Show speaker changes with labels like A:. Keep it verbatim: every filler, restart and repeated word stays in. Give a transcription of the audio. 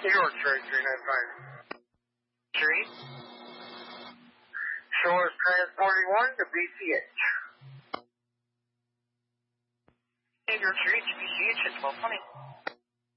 A: New York Trade three nine five.
B: Tree?
A: Show us transporting one to B C H.
B: New York Tree to B C H at twelve twenty.